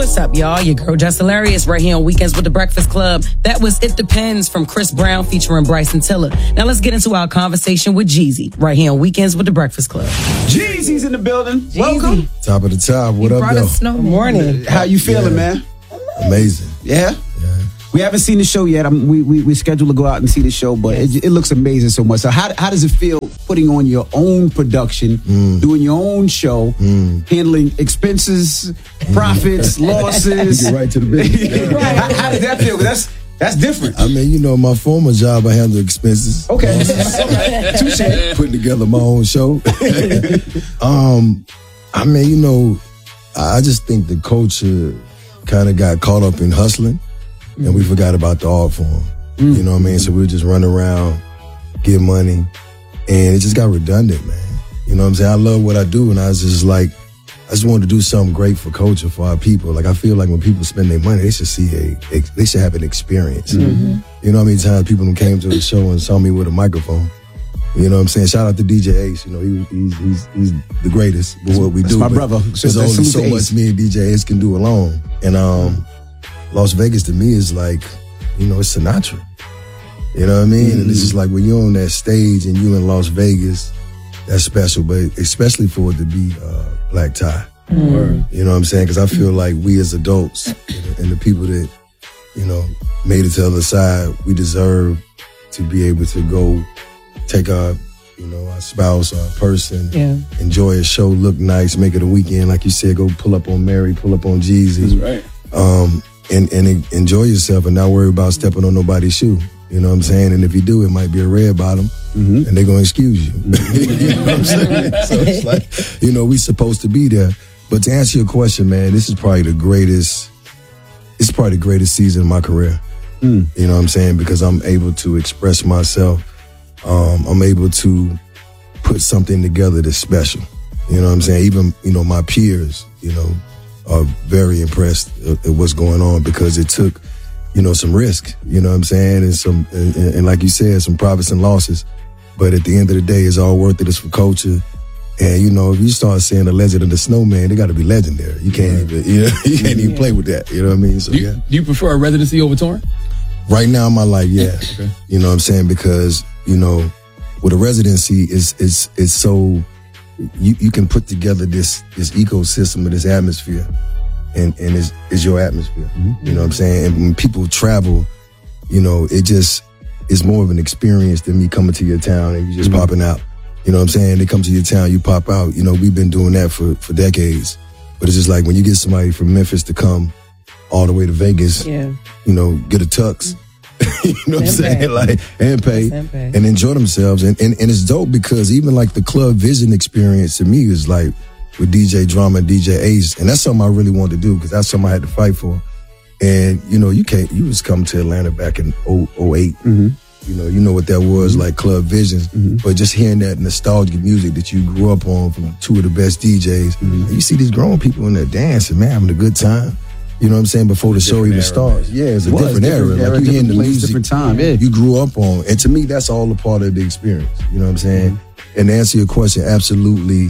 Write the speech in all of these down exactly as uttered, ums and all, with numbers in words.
What's up, y'all? Your girl Just Hilarious right here on Weekends with the Breakfast Club. That was It Depends from Chris Brown featuring Bryson Tiller. Now let's get into our conversation with Jeezy right here on Weekends with the Breakfast Club. Jeezy's in the building. Jeezy. Welcome. Top of the top. What He up, though? Good morning. How you feeling, yeah. man? Amazing. Yeah? Yeah. We haven't seen the show yet. I'm, we, we, we're scheduled to go out and see the show, but yes. it, it looks amazing so much. So how, how does it feel putting on your own production, mm. doing your own show, mm. handling expenses, profits, mm. losses? You get right to the business. Yeah. Right. How, how does that feel? That's that's different. I mean, you know, my former job, I handled expenses. Okay. Uh, Touché. Putting together my own show. um, I mean, you know, I just think the culture kind of got caught up in hustling. And we forgot about the art form. Mm. You know what I mean? So we were just running around, get money, and it just got redundant, man. You know what I'm saying? I love what I do, and I was just like, I just wanted to do something great for culture, for our people. Like, I feel like when people spend their money, they should see a, a they should have an experience. Mm-hmm. You know how many times people who came to the show and saw me with a microphone? You know what I'm saying? Shout out to D J Ace. You know, he, he's, he's, he's the greatest with what we That's do. my brother. There's only so much me and D J Ace can do alone. And, um, Las Vegas to me is like, you know, it's Sinatra. You know what I mean? Mm-hmm. And it's just like when you're on that stage and you're in Las Vegas, that's special. But especially for it to be uh, Black Tie. Mm-hmm. You know what I'm saying? Because I feel like we as adults and the people that, you know, made it to the other side, we deserve to be able to go take our, you know, our spouse, our person, yeah. enjoy a show, look nice, make it a weekend. Like you said, go pull up on Mary, pull up on Jeezy. That's right. Um, And, and enjoy yourself and not worry about stepping on nobody's shoe. You know what I'm saying? And if you do, it might be a red bottom, mm-hmm. and they're going to excuse you. You know what I'm saying? So it's like, you know, we supposed to be there. But to answer your question, man, this is probably the greatest, it's probably the greatest season of my career. Mm. You know what I'm saying? Because I'm able to express myself. Um, I'm able to put something together that's special. You know what I'm saying? Even, you know, my peers, you know, are very impressed at what's going on because it took, you know, some risk, you know what I'm saying? And some, and, and like you said, some profits and losses. But at the end of the day, it's all worth it. It's for culture. And, you know, if you start saying the legend of the snowman, they got to be legendary. You can't even, you know, you can't even play with that. You know what I mean? So, do you, yeah. Do you prefer a residency over touring? Right now in my life, yeah. Okay. You know what I'm saying? Because, you know, with a residency, it's, it's, it's so... You, you can put together this this ecosystem of this atmosphere, and, and it's, it's your atmosphere. Mm-hmm. You know what I'm saying? And when people travel, you know, it just is more of an experience than me coming to your town and you just mm-hmm. popping out. You know what I'm saying? They come to your town, you pop out. You know, we've been doing that for, for decades. But it's just like when you get somebody from Memphis to come all the way to Vegas, yeah. you know, get a tux. You know what I'm saying? Like, and pay, and enjoy themselves. And, and and it's dope because even like the Club Vision experience to me is like with D J Drama and D J Ace. And that's something I really wanted to do because that's something I had to fight for. And, you know, you can't, you was coming to Atlanta back in oh eight. Mm-hmm. You know, you know what that was, mm-hmm. like Club Visions. Mm-hmm. But just hearing that nostalgic music that you grew up on from two of the best D Js. Mm-hmm. And you see these grown people in there dancing, man, having a good time. You know what I'm saying? Before the show even era, starts. Man. Yeah, it's a it different, different era. era. Like you hearing the place, music different time, yeah. you grew up on. And to me, that's all a part of the experience. You know what I'm saying? Mm-hmm. And to answer your question, absolutely.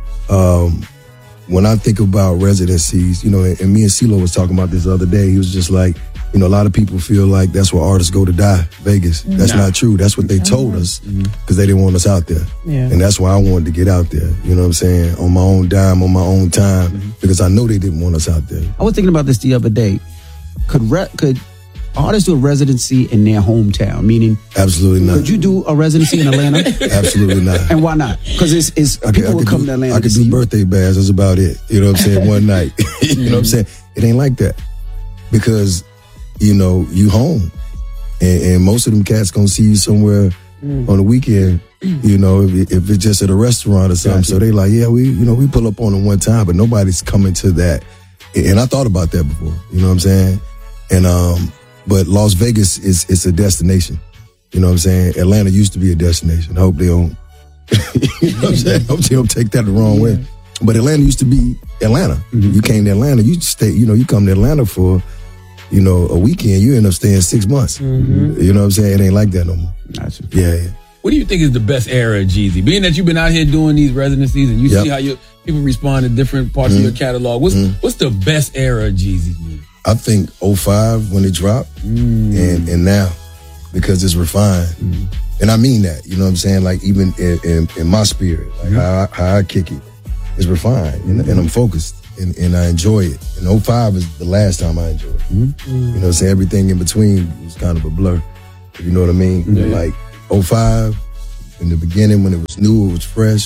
Um, when I think about residencies, you know, and, and me and CeeLo was talking about this the other day. He was just like, you know, a lot of people feel like that's where artists go to die, Vegas. That's no. not true. That's what they told us because mm-hmm. they didn't want us out there. Yeah. And that's why I wanted to get out there, you know what I'm saying, on my own dime, on my own time, mm-hmm. because I know they didn't want us out there. I was thinking about this the other day. Could re- could artists do a residency in their hometown? Meaning, absolutely not. Could you do a residency in Atlanta? Absolutely not. And why not? Because it's, it's I people could, will come do, to Atlanta. I could do birthday bash. That's about it. You know what I'm saying? One night. You know what I'm saying? It ain't like that because, you know, you home, and, and most of them cats gonna see you somewhere mm. on the weekend. You know, if, if it's just at a restaurant or something. Gotcha. So they like, yeah, we, you know, we pull up on them one time, but nobody's coming to that. And I thought about that before. You know what I'm saying? And um, but Las Vegas is it's a destination. You know what I'm saying? Atlanta used to be a destination. I hope they don't. You know what I'm saying? I hope they don't take that the wrong yeah. way. But Atlanta used to be Atlanta. Mm-hmm. You came to Atlanta, you stay. You know, you come to Atlanta for, you know, a weekend, you end up staying six months. Mm-hmm. You know what I'm saying? It ain't like that no more. Gotcha. Yeah, yeah. what do you think is the best era of Jeezy? Being that you've been out here doing these residencies and you yep. see how you people respond to different parts mm-hmm. of your catalog, what's mm-hmm. what's the best era of Jeezy's music? I think oh five when it dropped mm. and, and now, because it's refined. Mm. And I mean that, you know what I'm saying? Like even in, in, in my spirit, like mm-hmm. how, I, how I kick it, it's refined and, mm-hmm. and I'm focused and, and I enjoy it. And oh five is the last time I enjoyed it. Mm-hmm. You know what I'm saying? Everything in between was kind of a blur. You know what I mean? Mm-hmm. Like oh five, in the beginning when it was new, it was fresh.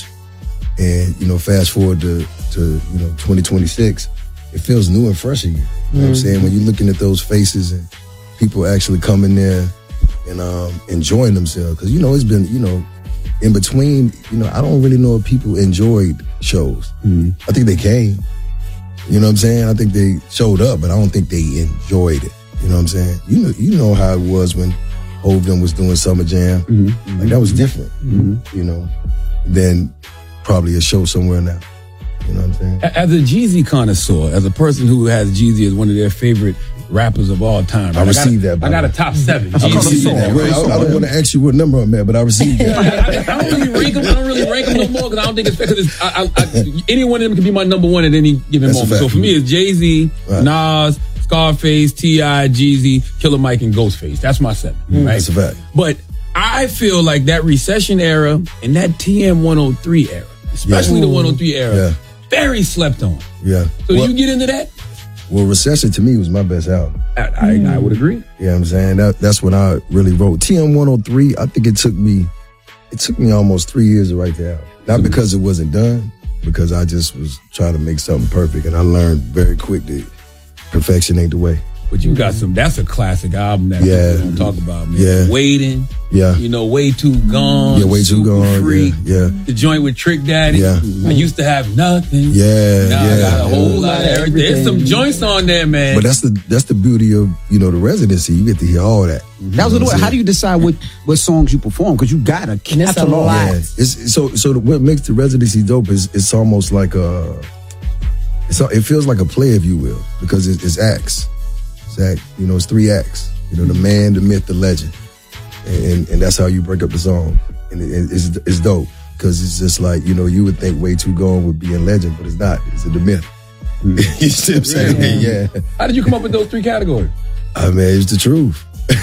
And, you know, fast forward to, to you know, twenty twenty-six, it feels new and fresh again. You know mm-hmm. what I'm saying? When you're looking at those faces and people actually coming there and um, enjoying themselves. Because, you know, it's been, you know, in between, you know, I don't really know if people enjoyed shows. Mm-hmm. I think they came. You know what I'm saying? I think they showed up, but I don't think they enjoyed it. You know what I'm saying? You know, you know how it was when Hovden was doing Summer Jam. Mm-hmm. Like, that was different, mm-hmm. you know, than probably a show somewhere now. You know what I'm saying? As a Jeezy connoisseur, as a person who has Jeezy as one of their favorite rappers of all time. I, I received that. I got a top seven. I, that. I, I don't want to ask you what number I'm at, but I received that. I, I, I don't really rank them. I don't really rank them no more because I don't think it's fair. Because I, I, I, any one of them can be my number one at any given That's moment. So for me, it's Jay-Z, right. Nas, Scarface, T I, Jeezy, Killer Mike, and Ghostface. That's my seven. Mm, right? That's a fact. But I feel like that Recession era and that T M one oh three era, especially yeah. the one oh three era, yeah. very slept on. Yeah. So well, you get into that? Well, Recession to me was my best album. I, I, mm. I would agree. You know what I'm saying? That, that's when I really wrote. T M one oh three, I think it took me, it took me almost three years to write the album. Not because it wasn't done, because I just was trying to make something perfect. And I learned very quick that perfection ain't the way. But you got some, that's a classic album that yeah. people don't talk about, man. Yeah. Waiting. Yeah. You know, Way Too Gone. Yeah, Way Too Gone. Freak. Yeah. The joint with Trick Daddy. Yeah. I used to have nothing. Yeah. Now yeah. I got a whole yeah. lot of everything. There's some joints on there, man. But that's the that's the beauty of, you know, the residency. You get to hear all that. Mm-hmm. That was what, how do you decide what, what songs you perform? Because you got a catalog. Yeah. It's, so so the, what makes the residency dope is it's almost like a, it's, it feels like a play, if you will, because it, it's acts. Act, you know, it's three acts. You know, the man, the myth, the legend, and and, and that's how you break up the song. And it, it's it's dope because it's just like, you know, you would think Way Too Gone would be in legend, but it's not. It's the myth. Mm. You see what I'm saying? Yeah. yeah. How did you come up with those three categories? I mean, it's the truth.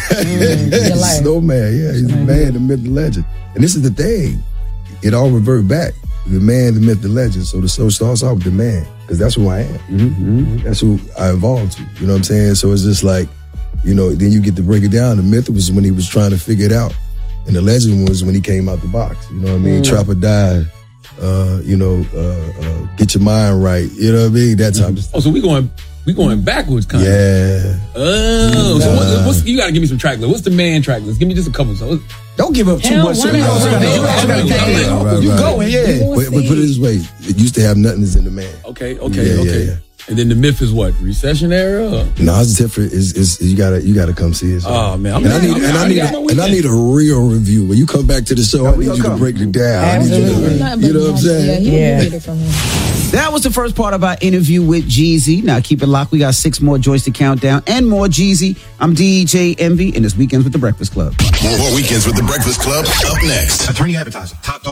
Mm, Snowman, yeah, he's the man, the myth, the legend. And this is the thing. It all revert back. The man, the myth, the legend. So the show starts off with the man, because that's who I am. Mm-hmm. That's who I evolved to. You know what I'm saying? So it's just like, you know, then you get to break it down. The myth was when he was trying to figure it out. And the legend was when he came out the box. You know what I mean? Mm. Trap or Die. Uh, you know, uh, uh, Get Your Mind Right. You know what I mean? That type mm-hmm. of stuff. Oh, so we going we going backwards kind yeah. of. Yeah. Oh, so what, what's, you got to give me some track list. What's the man track list? Give me just a couple. So don't give up too Hell, much. So you go yeah. But, but put it this way, it used to have nothing is in the man. Okay, okay, yeah, okay. Yeah, yeah. And then the myth is what? Recession era? Or? No, it's different. Is is you gotta you gotta come see it. Oh man, I'm and I need and I need a, and I need a real review. When you come back to the show, I need you to break it down. Absolutely. I need you to, you know what I'm saying? Yeah. yeah. That was the first part of our interview with Jeezy. Now keep it locked. We got six more joints to count down and more Jeezy. I'm D J Envy, and it's Weekends with the Breakfast Club. More, more Weekends with the Breakfast Club up next. Attorney advertising. Top dog.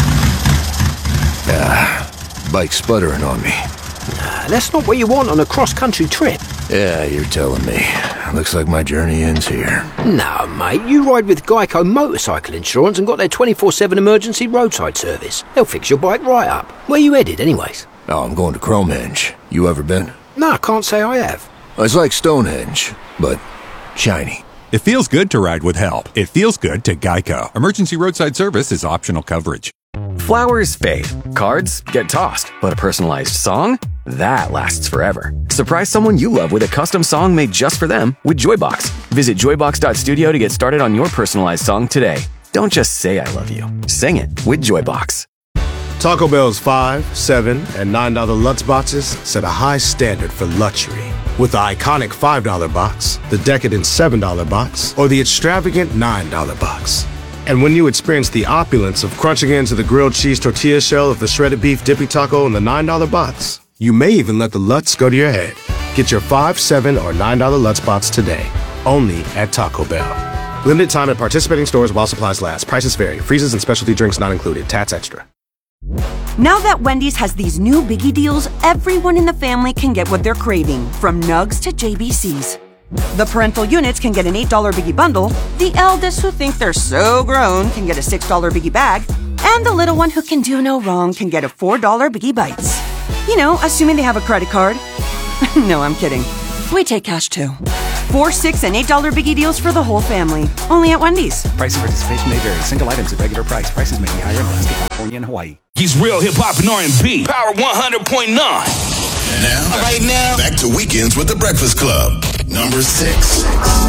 Ah, bike sputtering on me. Nah, that's not what you want on a cross-country trip. Yeah, you're telling me. Looks like my journey ends here. No, mate, you ride with Geico Motorcycle Insurance and got their twenty-four seven emergency roadside service. They'll fix your bike right up. Where you headed, anyways? Oh, I'm going to Cromehenge. You ever been? No, I can't say I have. It's like Stonehenge, but shiny. It feels good to ride with help. It feels good to Geico. Emergency roadside service is optional coverage. Flowers fade. Cards get tossed. But a personalized song? That lasts forever. Surprise someone you love with a custom song made just for them with Joybox. Visit joybox dot studio to get started on your personalized song today. Don't just say I love you. Sing it with Joybox. Taco Bell's five, seven, and nine dollar Lutz boxes set a high standard for luxury. With the iconic five dollar box, the decadent seven dollar box, or the extravagant nine dollar box. And when you experience the opulence of crunching into the grilled cheese tortilla shell of the shredded beef dippy taco in the nine dollar box, you may even let the Lutz go to your head. Get your five, seven, or nine dollar Lutz box today, only at Taco Bell. Limited time at participating stores while supplies last. Prices vary. Freezes and specialty drinks not included. Tats extra. Now that Wendy's has these new biggie deals, everyone in the family can get what they're craving, from nugs to J B Cs. The parental units can get an eight dollar biggie bundle, the eldest who think they're so grown can get a six dollar biggie bag, and the little one who can do no wrong can get a four dollar biggie bites. You know, assuming they have a credit card. No, I'm kidding. We take cash too. Four, six, and eight dollar biggie deals for the whole family. Only at Wendy's. Price and participation may vary. Single items at regular price. Prices may be higher in Alaska, California, and Hawaii. He's real hip hop and R and B. Power one hundred point nine. And now, right now, back to Weekends with the Breakfast Club. Number six.